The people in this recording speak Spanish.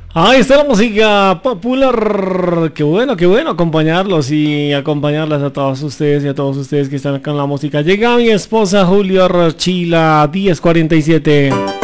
Ahí está la música popular. Qué bueno acompañarlos y acompañarlas a todos ustedes y a todos ustedes que están con la música. Llega mi esposa Julio Rochila, 10:47.